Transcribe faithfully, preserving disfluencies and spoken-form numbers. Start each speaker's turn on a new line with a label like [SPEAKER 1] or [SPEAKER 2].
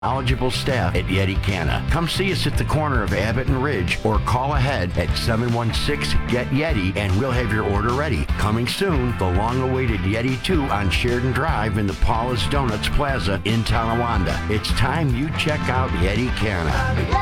[SPEAKER 1] knowledgeable staff at Yeti Canna. Come see us at the corner of Abbott and Ridge or call ahead at seven one six, G E T YETI and we'll have your order ready. Coming soon, the long-awaited Yeti two on Sheridan Drive in the Paula's Donuts Plaza in Tonawanda. It's time you check out Yeti Canna.